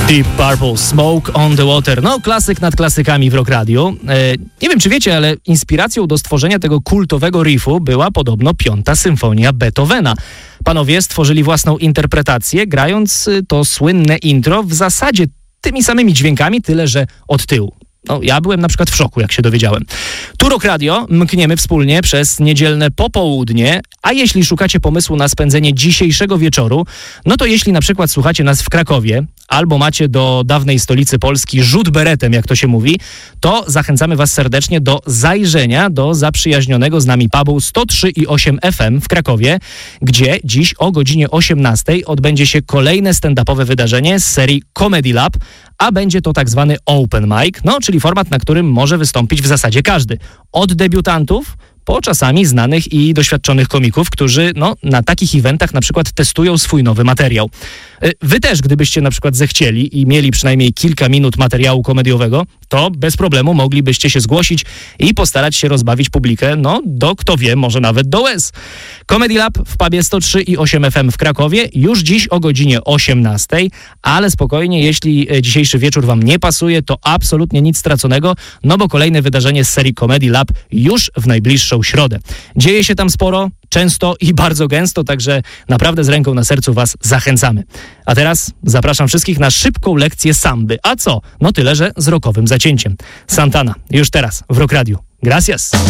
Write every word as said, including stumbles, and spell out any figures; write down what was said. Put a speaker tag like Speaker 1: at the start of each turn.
Speaker 1: Deep Purple, Smoke on the Water. No, klasyk nad klasykami w Rock Radio. E, nie wiem, czy wiecie, ale inspiracją do stworzenia tego kultowego riffu była podobno piąta symfonia Beethovena. Panowie stworzyli własną interpretację, grając to słynne intro w zasadzie tymi samymi dźwiękami, tyle że od tyłu. No, ja byłem na przykład w szoku, jak się dowiedziałem. Tu Rock Radio mkniemy wspólnie przez niedzielne popołudnie, a jeśli szukacie pomysłu na spędzenie dzisiejszego wieczoru, no to jeśli na przykład słuchacie nas w Krakowie, albo macie do dawnej stolicy Polski rzut beretem, jak to się mówi, to zachęcamy was serdecznie do zajrzenia do zaprzyjaźnionego z nami pubu sto trzy i osiem F M w Krakowie, gdzie dziś o godzinie osiemnastej odbędzie się kolejne stand-upowe wydarzenie z serii Comedy Lab, a będzie to tak zwany open mic, no czyli format, na którym może wystąpić w zasadzie każdy. Od debiutantów po czasami znanych i doświadczonych komików, którzy no, na takich eventach na przykład testują swój nowy materiał. Wy też, gdybyście na przykład zechcieli i mieli przynajmniej kilka minut materiału komediowego, to bez problemu moglibyście się zgłosić i postarać się rozbawić publikę, no do kto wie, może nawet do łez. Comedy Lab w pubie sto trzy i osiem F M w Krakowie już dziś o godzinie osiemnastej, ale spokojnie, jeśli dzisiejszy wieczór wam nie pasuje, to absolutnie nic straconego, no bo kolejne wydarzenie z serii Comedy Lab już w najbliższą środę. Dzieje się tam sporo, często i bardzo gęsto, także naprawdę z ręką na sercu was zachęcamy. A teraz zapraszam wszystkich na szybką lekcję samby. A co? No tyle, że z rockowym zacięciem. Santana, już teraz w Rock Radio. Gracias!